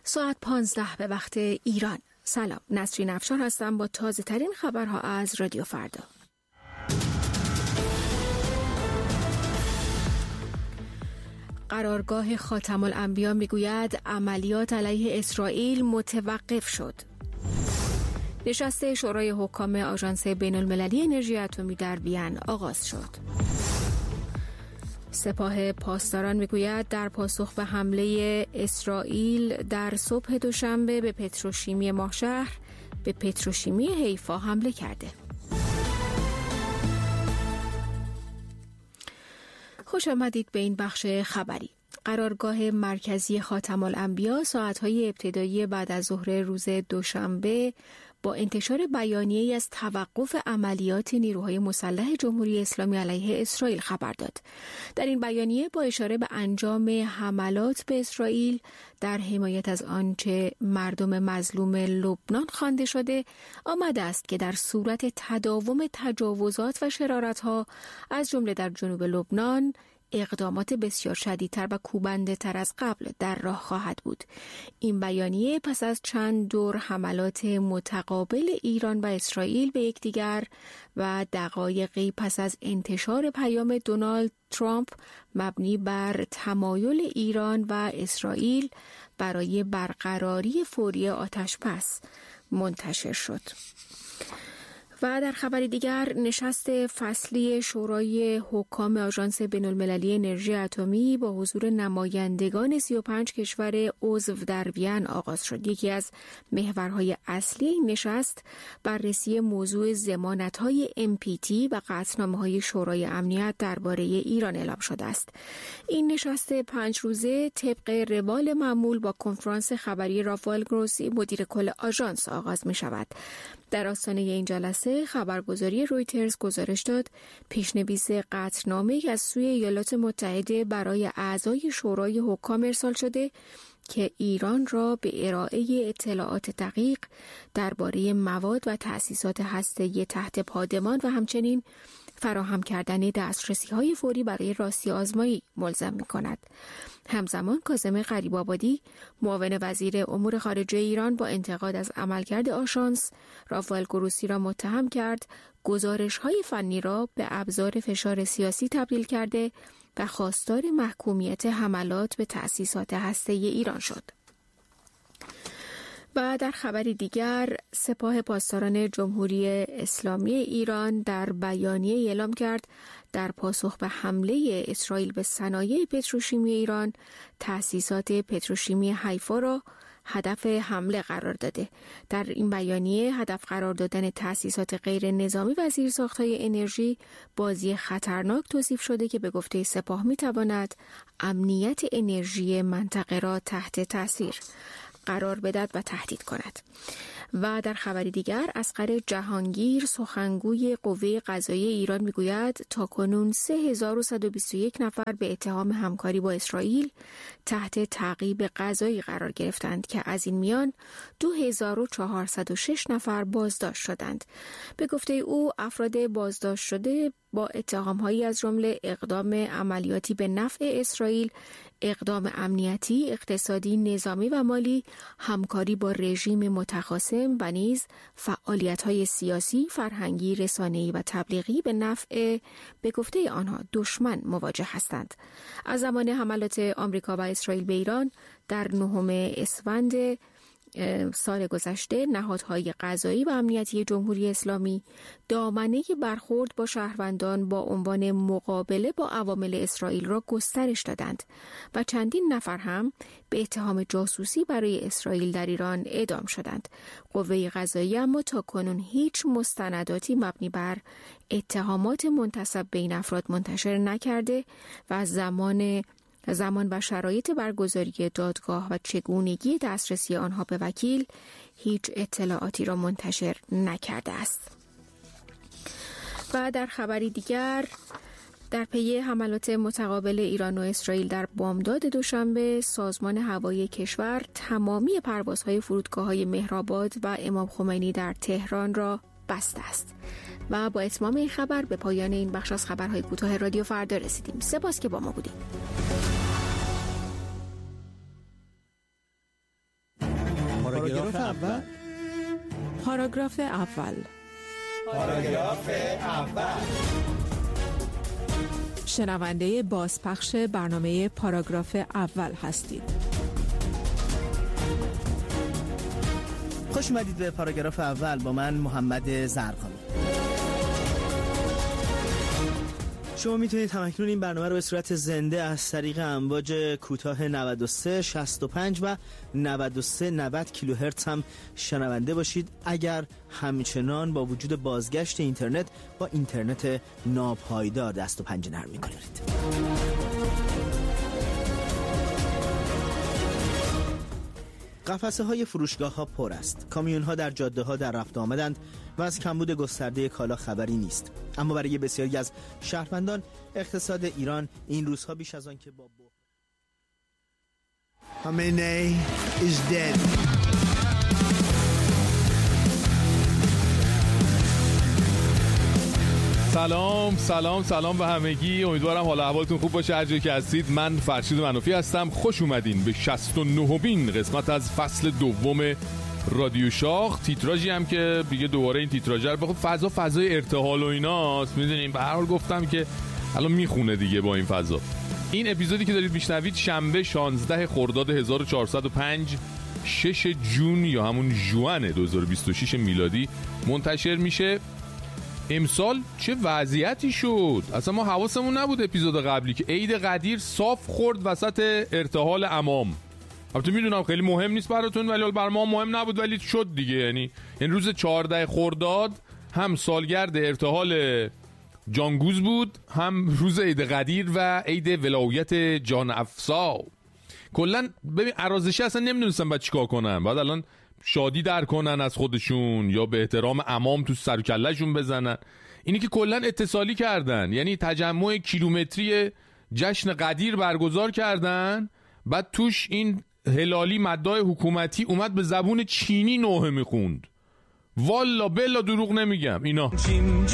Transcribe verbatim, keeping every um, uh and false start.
ساعت پانزده به وقت ایران. سلام، نسرین افشار هستم با تازه ترین خبرها از رادیو فردا. قرارگاه خاتم الانبیا میگوید عملیات علیه اسرائیل متوقف شد. نشست شورای حکام آژانس بین المللی انرژی اتمی در وین آغاز شد. سپاه پاسداران میگوید در پاسخ به حمله اسرائیل در صبح دوشنبه به پتروشیمی ماهشهر به پتروشیمی حیفا حمله کرده. خوش آمدید به این بخش خبری. قرارگاه مرکزی خاتم الانبیا ساعتهای ابتدایی بعد از ظهر روز دوشنبه با انتشار بیانیه‌ای از توقف عملیات نیروهای مسلح جمهوری اسلامی علیه اسرائیل خبر داد. در این بیانیه با اشاره به انجام حملات به اسرائیل در حمایت از آنچه مردم مظلوم لبنان خوانده شده، آمده است که در صورت تداوم تجاوزات و شرارت‌ها از جمله در جنوب لبنان اقدامات بسیار شدیدتر و کوبنده تر از قبل در راه خواهد بود. این بیانیه پس از چند دور حملات متقابل ایران و اسرائیل به یکدیگر و دقایقی پس از انتشار پیام دونالد ترامپ مبنی بر تمایل ایران و اسرائیل برای برقراری فوری آتش‌بس منتشر شد. و در خبری دیگر، نشست فصلی شورای حکام آژانس بین المللی انرژی اتمی با حضور نمایندگان سی و پنج کشور عضو در وین آغاز شد. یکی از محورهای اصلی این نشست بررسی موضوع ضمانت‌های ام پی تی و قطعنامه‌های شورای امنیت درباره ایران اعلام شده است. این نشست پنج روزه طبق روال معمول با کنفرانس خبری رافائل گروسی مدیر کل آژانس آغاز می‌شود. در آستانه این جلسه خبرگزاری رویترز گزارش داد پیشنویس قطعنامه‌ای از سوی ایالات متحده برای اعضای شورای حکام ارسال شده که ایران را به ارائه اطلاعات دقیق درباره مواد و تأسیسات هسته‌ای تحت پادمان و همچنین فراهم کردن دسترسی‌های فوری برای راستی آزمایی ملزم می‌کند. همزمان کاظم غریب‌آبادی معاون وزیر امور خارجه ایران با انتقاد از عملکرد آژانس رافائل گروسی را متهم کرد گزارش‌های فنی را به ابزار فشار سیاسی تبدیل کرده و خواستار محکومیت حملات به تأسیسات هسته‌ای ایران شد. و در خبری دیگر، سپاه پاسداران جمهوری اسلامی ایران در بیانیه اعلام کرد در پاسخ به حمله اسرائیل به صنایع پتروشیمی ایران تأسیسات پتروشیمی حیفا را هدف حمله قرار داده. در این بیانیه هدف قرار دادن تأسیسات غیر نظامی و زیرساخت‌های انرژی بازی خطرناک توصیف شده که به گفته سپاه می‌تواند امنیت انرژی منطقه را تحت تأثیر قرار بدهد و تهدید کند. و در خبری دیگر، اصغر جهانگیر سخنگوی قوه قضاییه ایران میگوید تاکنون سه هزار و صد و بیست و یک نفر به اتهام همکاری با اسرائیل تحت تعقیب قضایی قرار گرفتند که از این میان دو هزار و چهارصد و شش نفر بازداشت شدند. به گفته او افراد بازداشت شده با اتهام‌هایی از جمله اقدام عملیاتی به نفع اسرائیل، اقدام امنیتی، اقتصادی، نظامی و مالی، همکاری با رژیم متخاصم و نیز فعالیت‌های سیاسی، فرهنگی، رسانه‌ای و تبلیغی به نفع به گفته آنها دشمن مواجه هستند. از زمان حملات آمریکا و اسرائیل به ایران در نهم اسفند سال گذشته نهادهای قضایی و امنیتی جمهوری اسلامی دامنه برخورد با شهروندان با عنوان مقابله با عوامل اسرائیل را گسترش دادند و چندین نفر هم به اتهام جاسوسی برای اسرائیل در ایران اعدام شدند. قوه قضایی اما تاکنون هیچ مستنداتی مبنی بر اتهامات منتسب به این افراد منتشر نکرده و از زمان زمان و شرایط برگزاری دادگاه و چگونگی دسترسی آنها به وکیل هیچ اطلاعاتی را منتشر نکرده است. و در خبری دیگر، در پی حملات متقابل ایران و اسرائیل در بامداد دوشنبه، سازمان هوایی کشور تمامی پروازهای فرودگاه‌های مهرآباد و امام خمینی در تهران را بسته است. و با اتمام این خبر به پایان این بخش از خبرهای کوتاه رادیو فردا رسیدیم. سپاس که با ما بودید. پاراگراف اول. پاراگراف اول. پاراگراف اول. شنونده بازپخش برنامه پاراگراف اول هستید. خوش اومدید به پاراگراف اول با من محمد زرقامی. شما میتونید همکنون این برنامه رو به صورت زنده از طریق امواج کوتاه نود و سه شصت و پنج و نود و سه نود کیلوهرتز هم شنونده باشید، اگر همچنان با وجود بازگشت اینترنت با اینترنت ناپایدار دست و پنجه نرم می‌کنید. قفسه های فروشگاه ها پر است. کامیون ها در جاده ها در رفت آمدند و از کمبود گسترده کالا خبری نیست. اما برای بسیاری از شهروندان اقتصاد ایران این روزها بیش از آن که با Khamenei is dead. سلام سلام سلام به همگی. امیدوارم حال احوالتون خوب باشه هر جایی که هستید. من فرشید منوفی هستم. خوش اومدین به شصت و نهمین قسمت از فصل دوم رادیو شاخ. تیتراژی هم که دیگه دوباره این تیتراژ رو بخوام فضا فضای ارتحال و ایناست، میدونین به هر حال گفتم که الان میخونه دیگه با این فضا. این اپیزودی که دارید میشنوید شنبه شانزده خرداد هزار و چهارصد و پنج شش جون یا همون ژوئن دو هزار و بیست و شش میلادی منتشر میشه. امسال چه وضعیتی شد؟ اصلا ما حواسمون نبود اپیزود قبلی که عید قدیر صاف خورد وسط ارتحال عمام. البته میدونم خیلی مهم نیست براتون، ولی برای ما مهم نبود ولی شد دیگه. یعنی این روز چهارده خرداد هم سالگرد ارتحال جانگوز بود، هم روز عید قدیر و عید ولایت جان افسا. کلا ببین ارازشی اصلا نمیدونستم بعد چیکار کنن. بعد الان شادی در کنن از خودشون یا به احترام عمام تو سر و کله‌شون بزنن. اینی که کلا اتصالی کردن، یعنی تجمع کیلومتری جشن قدیر برگزار کردن، بعد توش این هلالی مداح حکومتی اومد به زبون چینی نوحه میخوند. والا بلا دروغ نمیگم اینا.